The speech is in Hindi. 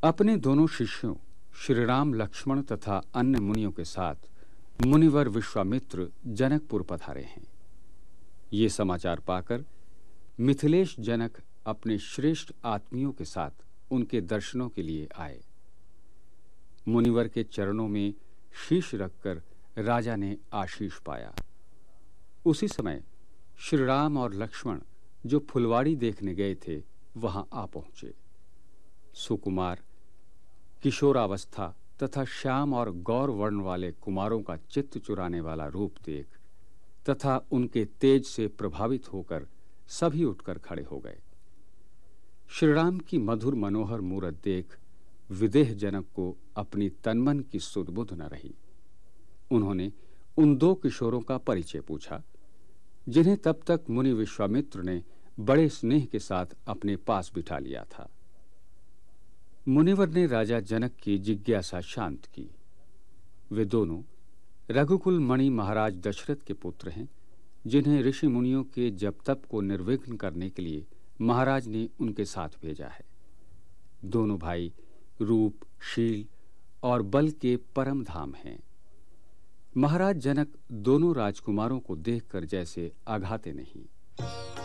अपने दोनों शिष्यों श्रीराम, लक्ष्मण तथा अन्य मुनियों के साथ मुनिवर विश्वामित्र जनकपुर पधारे हैं। ये समाचार पाकर मिथिलेश जनक अपने श्रेष्ठ आत्मियों के साथ उनके दर्शनों के लिए आए। मुनिवर के चरणों में शीश रखकर राजा ने आशीष पाया। उसी समय श्रीराम और लक्ष्मण जो फुलवाड़ी देखने गए थे वहां आ पहुंचे। सुकुमार, किशोरावस्था तथा श्याम और गौर वर्ण वाले कुमारों का चित्त चुराने वाला रूप देख तथा उनके तेज से प्रभावित होकर सभी उठकर खड़े हो गए। श्रीराम की मधुर मनोहर मूरत देख विदेह जनक को अपनी तनमन की सुध-बुध न रही। उन्होंने उन दो किशोरों का परिचय पूछा, जिन्हें तब तक मुनि विश्वामित्र ने बड़े स्नेह के साथ अपने पास बिठा लिया था। मुनिवर ने राजा जनक की जिज्ञासा शांत की। वे दोनों रघुकुल मणि महाराज दशरथ के पुत्र हैं, जिन्हें ऋषि मुनियों के जप तप को निर्विघ्न करने के लिए महाराज ने उनके साथ भेजा है। दोनों भाई रूप, शील और बल के परम धाम हैं। महाराज जनक दोनों राजकुमारों को देखकर जैसे आघाते नहीं।